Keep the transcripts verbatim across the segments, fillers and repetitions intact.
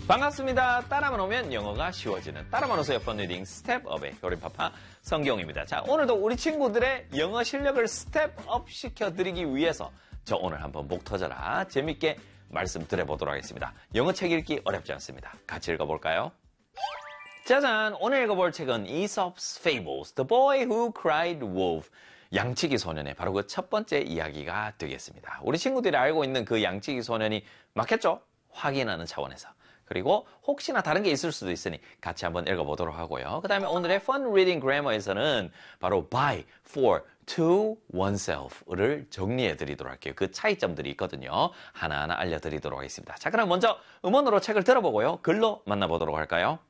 반갑습니다. 따라만 오면 영어가 쉬워지는 따라만 오세요 펀 리딩 스텝업의 효린파파 성경입니다. 자, 오늘도 우리 친구들의 영어 실력을 스텝업 시켜드리기 위해서 저 오늘 한번 목 터져라 재밌게 말씀 드려보도록 하겠습니다. 영어 책 읽기 어렵지 않습니다. 같이 읽어볼까요? 짜잔! 오늘 읽어볼 책은 Aesop's Fables, The Boy Who Cried Wolf. 양치기 소년의 바로 그 첫 번째 이야기가 되겠습니다. 우리 친구들이 알고 있는 그 양치기 소년이 맞겠죠? 확인하는 차원에서. 그리고 혹시나 다른 게 있을 수도 있으니 같이 한번 읽어보도록 하고요. 그 다음에 오늘의 Fun Reading Grammar에서는 바로 by, for, to, oneself를 정리해 드리도록 할게요. 그 차이점들이 있거든요. 하나하나 알려드리도록 하겠습니다. 자, 그럼 먼저 음원으로 책을 들어보고요. 글로 만나보도록 할까요?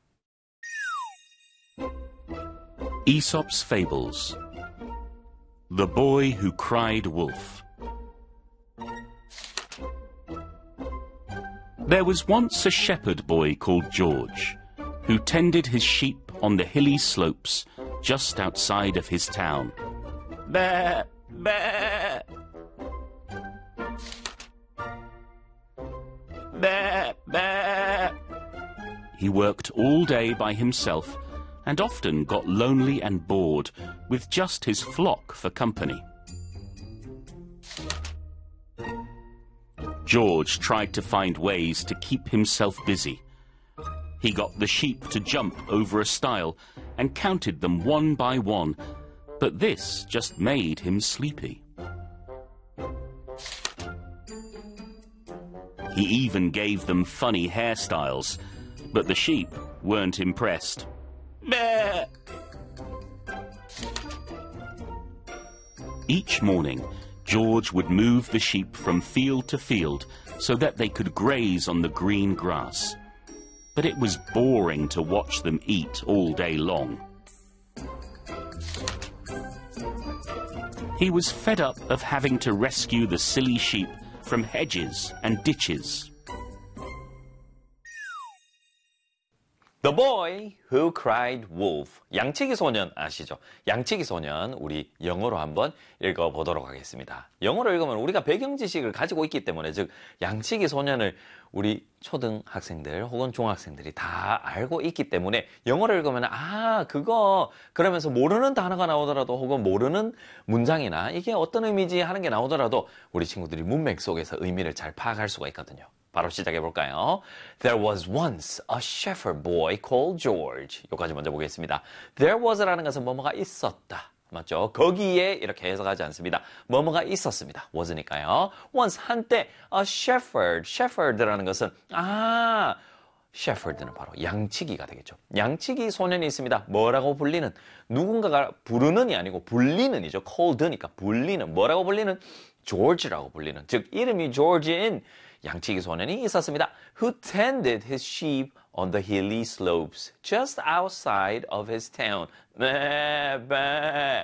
Aesop's Fables, The Boy Who Cried Wolf. There was once a shepherd boy called George, who tended his sheep on the hilly slopes just outside of his town. Baa, baa. Baa, baa. He worked all day by himself and often got lonely and bored with just his flock for company. George tried to find ways to keep himself busy. He got the sheep to jump over a stile and counted them one by one, but this just made him sleepy. He even gave them funny hairstyles, but the sheep weren't impressed. Bah! Each morning, George would move the sheep from field to field so that they could graze on the green grass. But it was boring to watch them eat all day long. He was fed up of having to rescue the silly sheep from hedges and ditches. The Boy Who Cried Wolf. 양치기 소년 아시죠? 양치기 소년 우리 영어로 한번 읽어보도록 하겠습니다. 영어로 읽으면 우리가 배경 지식을 가지고 있기 때문에 즉 양치기 소년을 우리 초등학생들 혹은 중학생들이 다 알고 있기 때문에 영어로 읽으면 아 그거 그러면서 모르는 단어가 나오더라도 혹은 모르는 문장이나 이게 어떤 의미지 하는 게 나오더라도 우리 친구들이 문맥 속에서 의미를 잘 파악할 수가 있거든요. 바로 시작해 볼까요? There was once a shepherd boy called George. 여기까지 먼저 보겠습니다. There was라는 것은 뭐뭐가 있었다. 맞죠? 거기에 이렇게 해석하지 않습니다. 뭐뭐가 있었습니다. was니까요. Once 한때 a shepherd, shepherd라는 것은 아 shepherd는 바로 양치기가 되겠죠. 양치기 소년이 있습니다. 뭐라고 불리는? 누군가가 부르는이 아니고 불리는이죠. called니까 불리는 뭐라고 불리는? George라고 불리는 즉 이름이 George인 양치기 소년이 있었습니다. Who tended his sheep on the hilly slopes just outside of his town. 네, 네.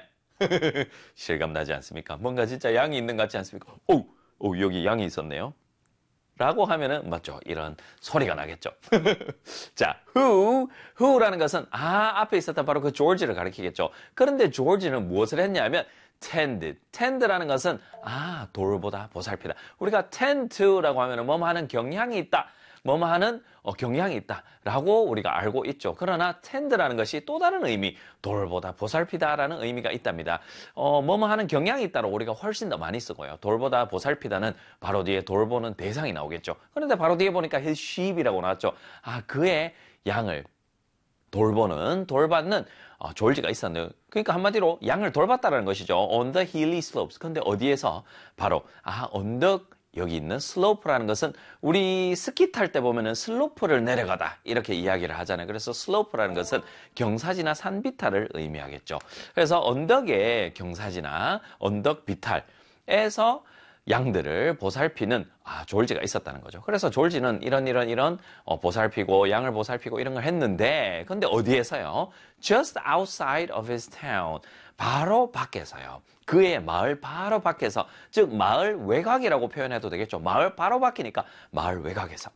실감나지 않습니까? 뭔가 진짜 양이 있는 것 같지 않습니까? 오, 오 여기 양이 있었네요. 라고 하면은 맞죠? 이런 소리가 나겠죠. 자, who, who라는 것은 아 앞에 있었던 바로 그 조지를 가리키겠죠. 그런데 조지는 무엇을 했냐면 tended. tend라는 것은 아 돌보다 보살피다. 우리가 tend to라고 하면은 뭐뭐 하는 경향이 있다. 뭐뭐 하는 어, 경향이 있다라고 우리가 알고 있죠. 그러나 tend라는 것이 또 다른 의미, 돌보다 보살피다라는 의미가 있답니다. 어, 뭐뭐 하는 경향이 있다로 우리가 훨씬 더 많이 쓰고요. 돌보다 보살피다는 바로 뒤에 돌보는 대상이 나오겠죠. 그런데 바로 뒤에 보니까 his sheep이라고 나왔죠. 아 그의 양을 돌보는, 돌받는 어, 조지가 있었네요. 그러니까 한마디로 양을 돌봤다라는 것이죠. On the hilly slopes. 근데 어디에서? 바로 아 언덕 여기 있는 슬로프라는 것은 우리 스키 탈 때 보면은 슬로프를 내려가다 이렇게 이야기를 하잖아요. 그래서 슬로프라는 것은 경사지나 산 비탈을 의미하겠죠. 그래서 언덕의 경사지나 언덕 비탈에서 양들을 보살피는 아, 졸지가 있었다는 거죠. 그래서 졸지는 이런 이런 이런 어, 보살피고 양을 보살피고 이런 걸 했는데 근데 어디에서요? Just outside of his town. 바로 밖에서요. 그의 마을 바로 밖에서 즉 마을 외곽이라고 표현해도 되겠죠. 마을 바로 밖이니까 마을 외곽에서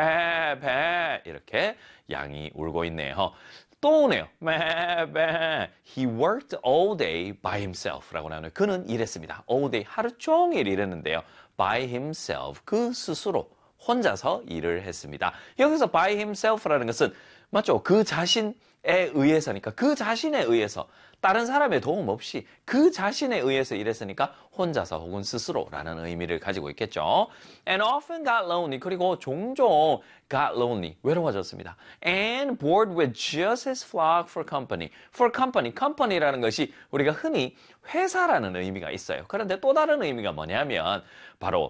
베베 이렇게 양이 울고 있네요. 또 오네요. 매매. He worked all day by himself 라고 나오네요. 그는 일했습니다. all day 하루 종일 일했는데요. by himself 그 스스로 혼자서 일을 했습니다. 여기서 by himself라는 것은 맞죠? 그 자신에 의해서니까 그 자신에 의해서 다른 사람의 도움 없이 그 자신에 의해서 일했으니까 혼자서 혹은 스스로라는 의미를 가지고 있겠죠. And often got lonely. 그리고 종종 got lonely. 외로워졌습니다. And bored with just his flock for company. For company. company라는 것이 우리가 흔히 회사라는 의미가 있어요. 그런데 또 다른 의미가 뭐냐면 바로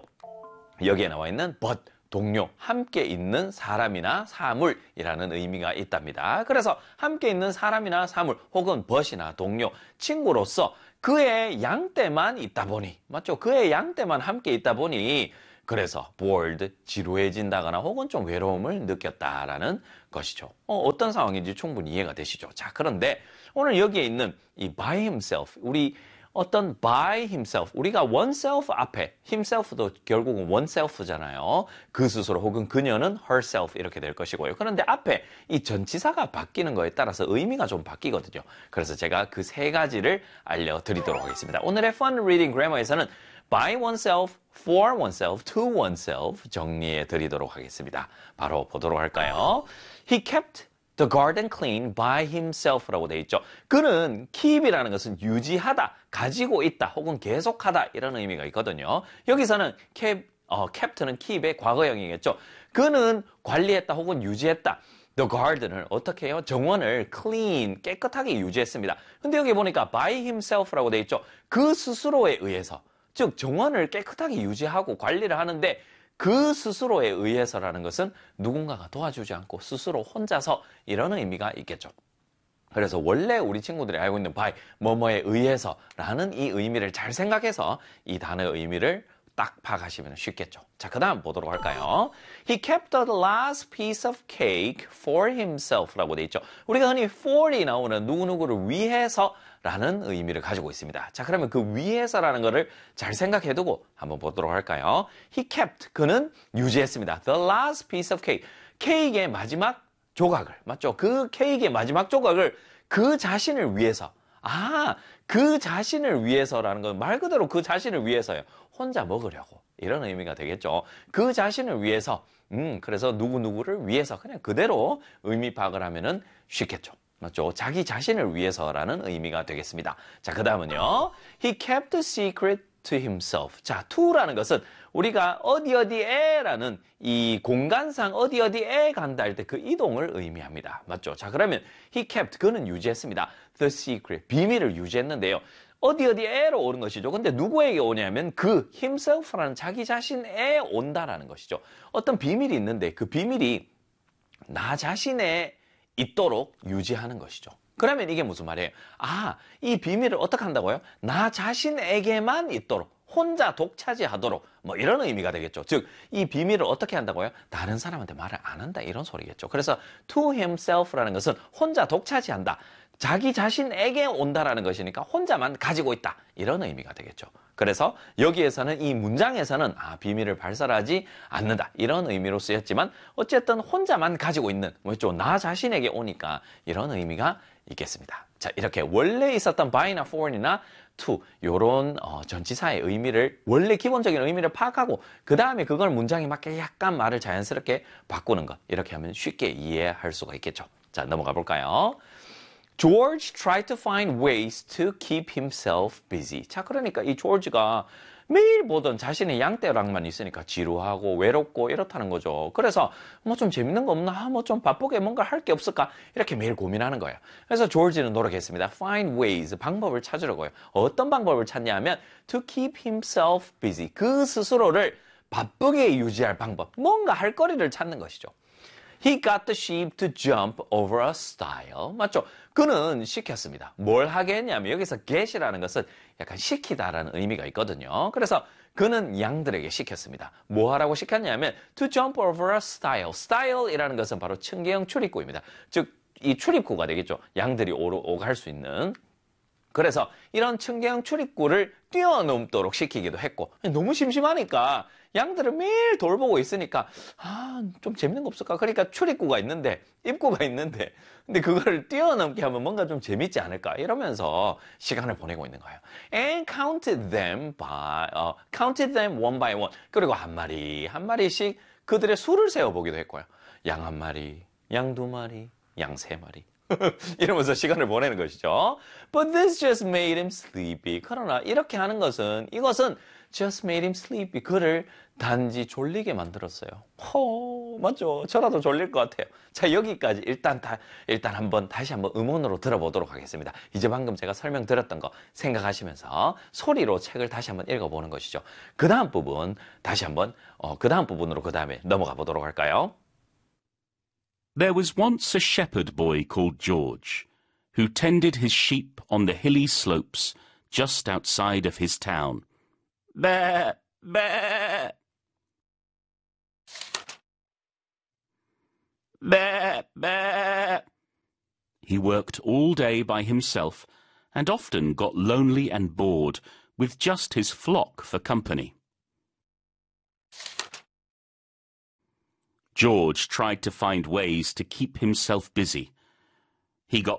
여기에 나와 있는 but. 동료, 함께 있는 사람이나 사물이라는 의미가 있답니다. 그래서 함께 있는 사람이나 사물 혹은 벗이나 동료, 친구로서 그의 양떼만 있다 보니 맞죠? 그의 양떼만 함께 있다 보니 그래서 bored, 지루해진다거나 혹은 좀 외로움을 느꼈다라는 것이죠. 어, 어떤 상황인지 충분히 이해가 되시죠? 자, 그런데 오늘 여기에 있는 이 by himself, 우리 어떤 by himself, 우리가 oneself 앞에 himself도 결국은 oneself잖아요. 그 스스로 혹은 그녀는 herself 이렇게 될 것이고요. 그런데 앞에 이 전치사가 바뀌는 거에 따라서 의미가 좀 바뀌거든요. 그래서 제가 그 세 가지를 알려드리도록 하겠습니다. 오늘의 Fun Reading Grammar에서는 by oneself, for oneself, to oneself 정리해 드리도록 하겠습니다. 바로 보도록 할까요? He kept the garden clean by himself라고 되어 있죠. 그는 keep이라는 것은 유지하다, 가지고 있다, 혹은 계속하다 이런 의미가 있거든요. 여기서는 kept, 어, kept는 keep의 과거형이겠죠. 그는 관리했다 혹은 유지했다. The garden을 어떻게 해요? 정원을 clean, 깨끗하게 유지했습니다. 근데 여기 보니까 by himself라고 되어 있죠. 그 스스로에 의해서, 즉 정원을 깨끗하게 유지하고 관리를 하는데 그 스스로에 의해서라는 것은 누군가가 도와주지 않고 스스로 혼자서 이런 의미가 있겠죠. 그래서 원래 우리 친구들이 알고 있는 by, 뭐뭐에 의해서라는 이 의미를 잘 생각해서 이 단어의 의미를 딱 파악하시면 쉽겠죠. 자, 그 다음 보도록 할까요? He kept the last piece of cake for himself라고 돼 있죠. 우리가 흔히 for이 나오는 누구누구를 위해서 라는 의미를 가지고 있습니다. 자, 그러면 그 위해서라는 것을 잘 생각해두고 한번 보도록 할까요? He kept, 그는 유지했습니다. The last piece of cake. 케이크의 마지막 조각을, 맞죠? 그 케이크의 마지막 조각을 그 자신을 위해서. 아, 그 자신을 위해서라는 건 말 그대로 그 자신을 위해서요. 혼자 먹으려고. 이런 의미가 되겠죠. 그 자신을 위해서. 음, 그래서 누구누구를 위해서 그냥 그대로 의미 파악을 하면은 쉽겠죠. 맞죠? 자기 자신을 위해서라는 의미가 되겠습니다. 자, 그 다음은요. He kept the secret to himself. 자, to라는 것은 우리가 어디 어디에라는 이 공간상 어디 어디에 간다 할 때 그 이동을 의미합니다. 맞죠? 자, 그러면 he kept, 그는 유지했습니다. The secret, 비밀을 유지했는데요. 어디 어디에로 오는 것이죠. 근데 누구에게 오냐면 그 himself라는 자기 자신에 온다라는 것이죠. 어떤 비밀이 있는데 그 비밀이 나 자신에 있도록 유지하는 것이죠. 그러면 이게 무슨 말이에요? 아, 이 비밀을 어떻게 한다고요? 나 자신에게만 있도록, 혼자 독차지하도록, 뭐 이런 의미가 되겠죠. 즉, 이 비밀을 어떻게 한다고요? 다른 사람한테 말을 안 한다, 이런 소리겠죠. 그래서 to himself라는 것은 혼자 독차지한다. 자기 자신에게 온다라는 것이니까 혼자만 가지고 있다. 이런 의미가 되겠죠. 그래서 여기에서는 이 문장에서는 아, 비밀을 발설하지 않는다. 이런 의미로 쓰였지만 어쨌든 혼자만 가지고 있는 뭐죠? 나 자신에게 오니까 이런 의미가 있겠습니다. 자, 이렇게 원래 있었던 by나 for이나 to 이런 어, 전치사의 의미를 원래 기본적인 의미를 파악하고 그 다음에 그걸 문장에 맞게 약간 말을 자연스럽게 바꾸는 것. 이렇게 하면 쉽게 이해할 수가 있겠죠. 자, 넘어가 볼까요? George tried to find ways to keep himself busy. 자, 그러니까 이 조지가 매일 보던 자신의 양떼랑만 있으니까 지루하고 외롭고 이렇다는 거죠. 그래서 뭐 좀 재밌는 거 없나? 뭐 좀 바쁘게 뭔가 할 게 없을까? 이렇게 매일 고민하는 거예요. 그래서 조지는 노력했습니다. Find ways, 방법을 찾으려고요. 어떤 방법을 찾냐면 to keep himself busy. 그 스스로를 바쁘게 유지할 방법, 뭔가 할 거리를 찾는 것이죠. He got the sheep to jump over a stile. 맞죠? 그는 시켰습니다. 뭘 하게 했냐면 여기서 get이라는 것은 약간 시키다라는 의미가 있거든요. 그래서 그는 양들에게 시켰습니다. 뭐 하라고 시켰냐면 to jump over a stile. stile이라는 것은 바로 층계형 출입구입니다. 즉, 이 출입구가 되겠죠. 양들이 오르, 오갈 수 있는. 그래서 이런 층계형 출입구를 뛰어넘도록 시키기도 했고 너무 심심하니까 양들을 매일 돌보고 있으니까 아, 좀 재밌는 거 없을까? 그러니까 출입구가 있는데 입구가 있는데 근데 그거를 뛰어넘게 하면 뭔가 좀 재밌지 않을까? 이러면서 시간을 보내고 있는 거예요. And counted them by, 어, counted them one by one. 그리고 한 마리 한 마리씩 그들의 수를 세어보기도 했고요. 양 한 마리, 양 두 마리, 양 세 마리. 이러면서 시간을 보내는 것이죠. But this just made him sleepy. 그러나 이렇게 하는 것은, 이것은 just made him sleepy. 그를 단지 졸리게 만들었어요. 허, 맞죠? 저라도 졸릴 것 같아요. 자, 여기까지 일단 다, 일단 한번 다시 한번 음원으로 들어보도록 하겠습니다. 이제 방금 제가 설명드렸던 거 생각하시면서 소리로 책을 다시 한번 읽어보는 것이죠. 그 다음 부분, 다시 한번, 어, 그 다음 부분으로 그 다음에 넘어가 보도록 할까요? There was once a shepherd boy called George, who tended his sheep on the hilly slopes just outside of his town. Baa, baa. Baa, baa. He worked all day by himself and often got lonely and bored with just his flock for company. George tried to find ways to keep himself busy. He got